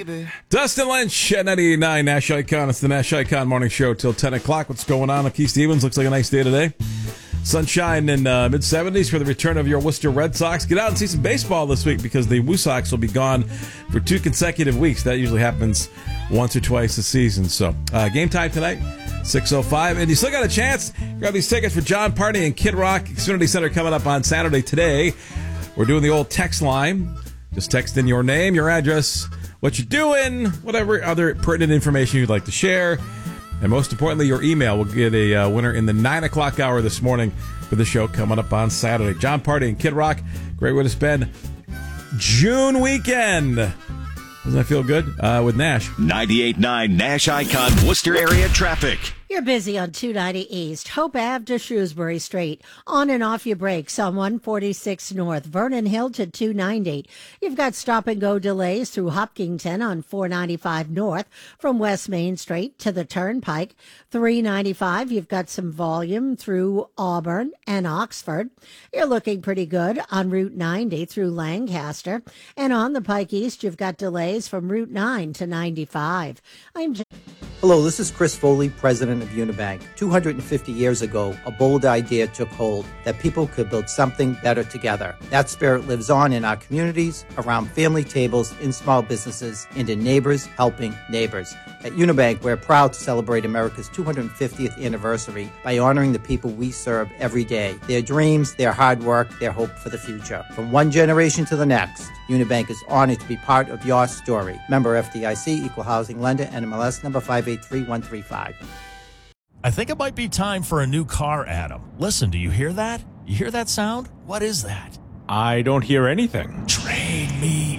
baby. Dustin Lynch at 98.9 Nash Icon. It's the Nash Icon Morning Show till 10 o'clock. What's going on? Keith Stevens. Looks like a nice day today. Sunshine in mid-70s for the return of your Worcester Red Sox. Get out and see some baseball this week because the Woo Sox will be gone for 2 consecutive weeks. That usually happens once or twice a season. So game time tonight, 6:05. And you still got a chance. Grab these tickets for John Party and Kid Rock Xfinity Center coming up on Saturday today. We're doing the old text line. Just text in your name, your address, what you're doing, whatever other pertinent information you'd like to share. And most importantly, your email will get a winner in the 9 o'clock hour this morning for the show coming up on Saturday. John Party and Kid Rock. Great way to spend June weekend. Doesn't that feel good? With Nash. 98.9 Nash Icon Worcester area traffic. You're busy on 290 East, Hope Ave to Shrewsbury Street. On and off your brakes on 146 North, Vernon Hill to 290. You've got stop-and-go delays through Hopkinton on 495 North from West Main Street to the Turnpike. 395, you've got some volume through Auburn and Oxford. You're looking pretty good on Route 90 through Lancaster. And on the Pike East, you've got delays from Route 9 to 95. Hello, this is Chris Foley, president of Unibank. 250 years ago, a bold idea took hold that people could build something better together. That spirit lives on in our communities, around family tables, in small businesses, and in neighbors helping neighbors. At Unibank, we're proud to celebrate America's 250th anniversary by honoring the people we serve every day, their dreams, their hard work, their hope for the future. From one generation to the next, Unibank is honored to be part of your story. Member FDIC, Equal Housing Lender, NMLS number 583135. I think it might be time for a new car, Adam. Listen, do you hear that? You hear that sound? What is that? I don't hear anything. Trade me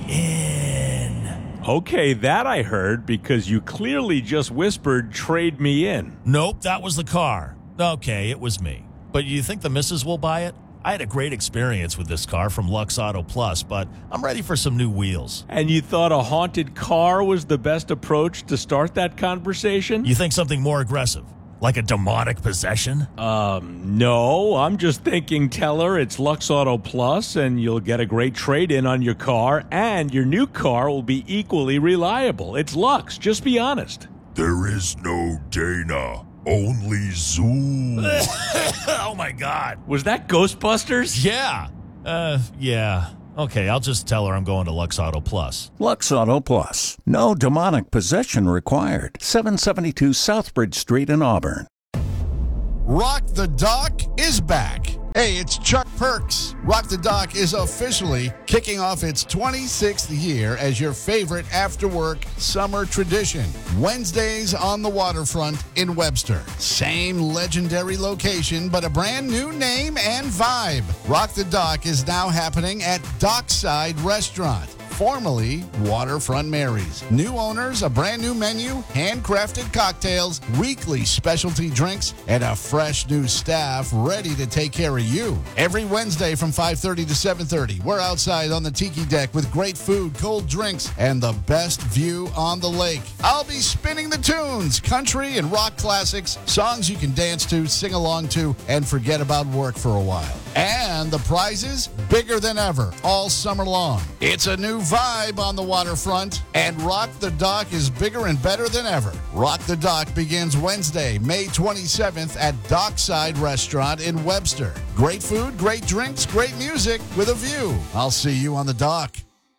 in. Okay, that I heard because you clearly just whispered, trade me in. Nope, that was the car. Okay, it was me. But you think the missus will buy it? I had a great experience with this car from Lux Auto Plus, but I'm ready for some new wheels. And you thought a haunted car was the best approach to start that conversation? You think something more aggressive? Like a demonic possession? No. I'm just thinking, tell her it's Lux Auto Plus and you'll get a great trade-in on your car and your new car will be equally reliable. It's Lux. Just be honest. There is no Dana. Only Zoom. Oh, my God. Was that Ghostbusters? Yeah. Yeah. Okay, I'll just tell her I'm going to Lux Auto Plus. Lux Auto Plus. No demonic possession required. 772 Southbridge Street in Auburn. Rock the Dock is back. Hey, it's Chuck Perks. Rock the Dock is officially kicking off its 26th year as your favorite after-work summer tradition. Wednesdays on the waterfront in Webster. Same legendary location, but a brand new name and vibe. Rock the Dock is now happening at Dockside Restaurant, formerly Waterfront Mary's. New owners, a brand new menu, handcrafted cocktails, weekly specialty drinks, and a fresh new staff ready to take care of you. Every Wednesday from 5:30 to 7:30, we're outside on the tiki deck with great food, cold drinks, and the best view on the lake. I'll be spinning the tunes, country and rock classics, songs you can dance to, sing along to, and forget about work for a while. And the prizes, bigger than ever, all summer long. It's a new vibe on the waterfront, and Rock the Dock is bigger and better than ever. Rock the Dock begins Wednesday, May 27th at Dockside Restaurant in Webster. Great food, great drinks, great music with a view. I'll see you on the dock.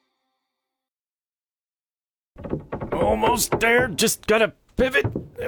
Almost there. Just gotta pivot.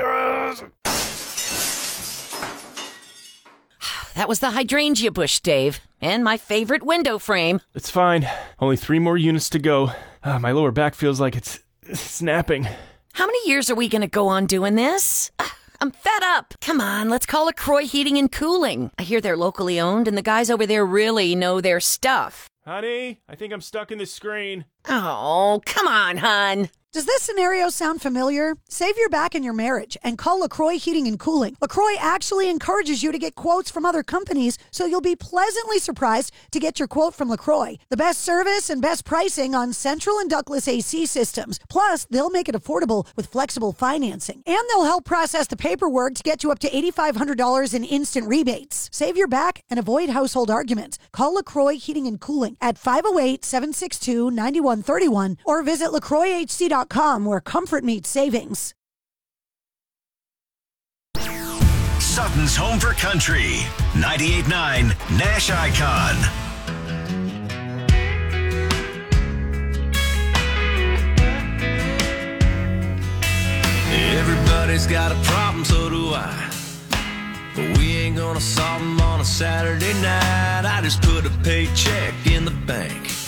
That was the hydrangea bush, Dave, and my favorite window frame. It's fine. Only 3 more units to go. My lower back feels like it's snapping. How many years are we going to go on doing this? I'm fed up. Come on, let's call LaCroix Heating and Cooling. I hear they're locally owned, and the guys over there really know their stuff. Honey, I think I'm stuck in the screen. Oh, come on, hon. Does this scenario sound familiar? Save your back in your marriage and call LaCroix Heating and Cooling. LaCroix actually encourages you to get quotes from other companies, so you'll be pleasantly surprised to get your quote from LaCroix. The best service and best pricing on central and ductless AC systems. Plus, they'll make it affordable with flexible financing. And they'll help process the paperwork to get you up to $8,500 in instant rebates. Save your back and avoid household arguments. Call LaCroix Heating and Cooling at 508-762-9131 or visit LaCroixHC.com Nash.com, where comfort meets savings. Sutton's home for country. 98.9 Nash Icon. Everybody's got a problem, so do I. But we ain't gonna solve them on a Saturday night. I just put a paycheck in the bank